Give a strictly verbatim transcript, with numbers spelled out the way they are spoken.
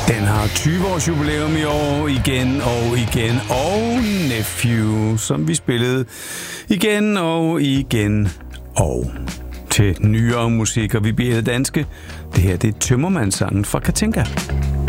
Den har tyve års jubilæum i år, igen og igen, og Nephew, som vi spillede igen og igen og til nyere musik, og vi bliver danske. Det her, det er Tømmermandssangen fra Katinka.